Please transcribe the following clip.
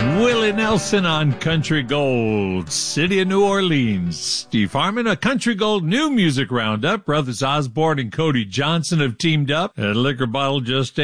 Willie Nelson on Country Gold, City of New Orleans. Steve Harmon, a Country Gold new music roundup. Brothers Osborne and Cody Johnson have teamed up. A liquor bottle just